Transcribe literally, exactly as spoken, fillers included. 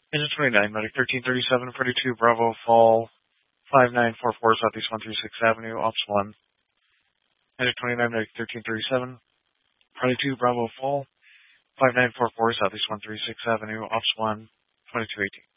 Engine twenty-nine, Medic thirteen thirty-seven, forty-two, Bravo, Fall, five nine four four, Southeast one thirty-sixth Avenue, Ops one. Engine twenty-nine, Medic thirteen thirty-seven, forty-two, Bravo, Fall, five nine four four, Southeast one thirty-sixth Avenue, Ops one, twenty-two eighteen.